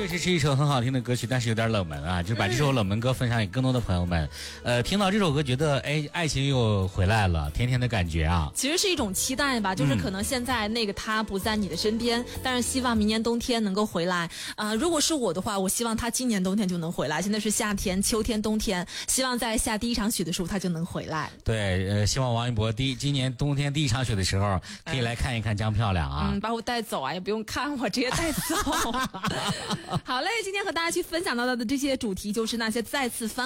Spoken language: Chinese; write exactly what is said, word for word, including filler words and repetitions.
确实是一首很好听的歌曲，但是有点冷门啊，就是把这首冷门歌分享给更多的朋友们。呃，听到这首歌觉得，哎，爱情又回来了，甜甜的感觉啊。 其实是一种期待吧，就是可能现在那个他不在你的身边，嗯、但是希望明年冬天能够回来。呃，如果是我的话，我希望他今年冬天就能回来。现在是夏天、秋天、冬天，希望在下第一场雪的时候他就能回来。 对，呃，希望王一博第今年冬天第一场雪的时候可以来看一看江漂亮啊。 嗯，把我带走啊，也不用看我，直接带走。好嘞，今天和大家去分享到的这些主题就是那些再次翻